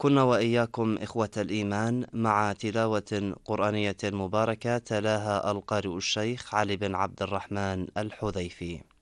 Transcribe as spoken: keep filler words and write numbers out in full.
كنا وإياكم إخوة الإيمان مع تلاوة قرآنية مباركة تلاها القارئ الشيخ علي بن عبد الرحمن الحذيفي.